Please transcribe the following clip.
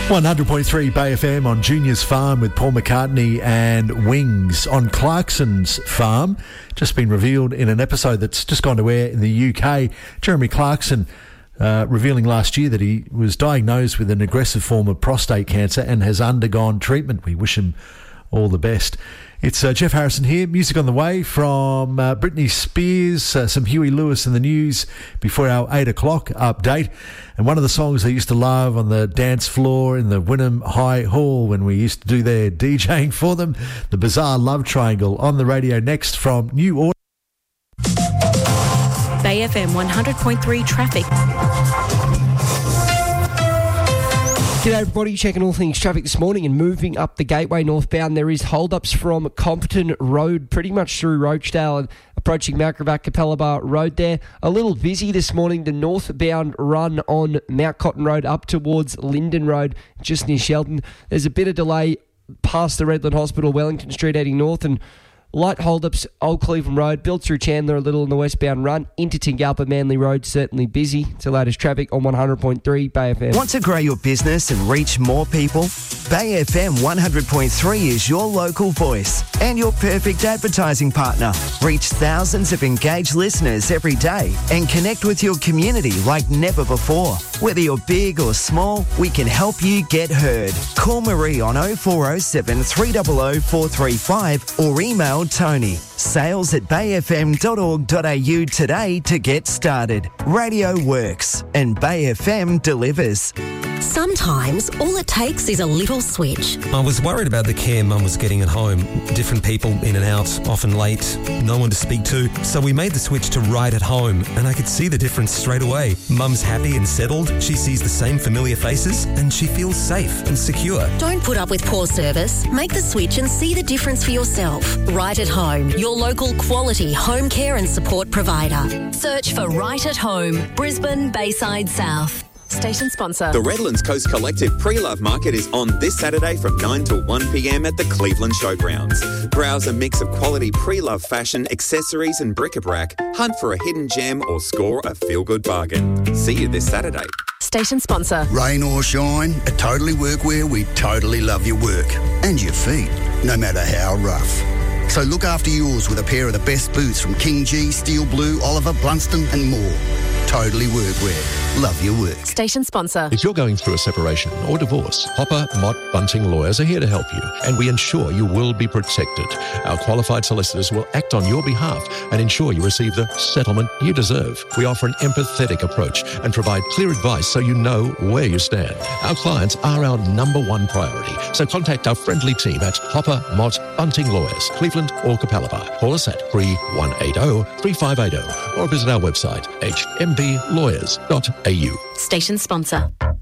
100.3 Bay FM on Junior's Farm with Paul McCartney and Wings. On Clarkson's farm, just been revealed in an episode that's just gone to air in the UK. Jeremy Clarkson revealing last year that he was diagnosed with an aggressive form of prostate cancer and has undergone treatment. We wish him all the best. It's Jeff Harrison here. Music on the way from Britney Spears, some Huey Lewis in the news before our 8 o'clock update. And one of the songs they used to love on the dance floor in the Wynnum High Hall when we used to do their DJing for them, the Bizarre Love Triangle, on the radio next from New Order. Bay FM 100.3 traffic. G'day everybody, checking all things traffic this morning and moving up the Gateway northbound. There is hold-ups from Compton Road pretty much through Rochedale and approaching Mount Gravatt Capella Bar Road there. A little busy this morning, the northbound run on Mount Cotton Road up towards Linden Road just near Shelton. There's a bit of delay past the Redland Hospital, Wellington Street heading north, and light hold-ups, Old Cleveland Road, built through Chandler a little on the westbound run, into Tingalpa Manly Road, certainly busy. It's the latest traffic on 100.3 Bay FM. Want to grow your business and reach more people? Bay FM 100.3 is your local voice and your perfect advertising partner. Reach thousands of engaged listeners every day and connect with your community like never before. Whether you're big or small, we can help you get heard. Call Marie on 0407 300 435 or email Tony. sales@bayfm.org.au today to get started. Radio works and Bay FM delivers. Sometimes all it takes is a little switch. I was worried about the care Mum was getting at home. Different people in and out, often late, no one to speak to. So we made the switch to Right at Home and I could see the difference straight away. Mum's happy and settled, she sees the same familiar faces and she feels safe and secure. Don't put up with poor service. Make the switch and see the difference for yourself. Right at Home, your local quality home care and support provider. Search for Right at Home, Brisbane, Bayside South. Station sponsor. The Redlands Coast Collective Pre-Love Market is on this Saturday from 9 till 1 p.m. at the Cleveland Showgrounds. Browse a mix of quality pre-love fashion, accessories and bric-a-brac, hunt for a hidden gem or score a feel-good bargain. See you this Saturday. Station sponsor. Rain or shine, at Totally Workwear we totally love your work and your feet, no matter how rough. So look after yours with a pair of the best boots from King G, Steel Blue, Oliver, Blunston and more. Totally Workwear. Love your work. Station sponsor. If you're going through a separation or divorce, Hopper, Mott, Bunting Lawyers are here to help you, and we ensure you will be protected. Our qualified solicitors will act on your behalf and ensure you receive the settlement you deserve. We offer an empathetic approach and provide clear advice so you know where you stand. Our clients are our number one priority, so contact our friendly team at Hopper, Mott, Bunting Lawyers, Cleveland or Capella Bar. Call us at 3180-3580 or visit our website hmblawyers.au. Station sponsor.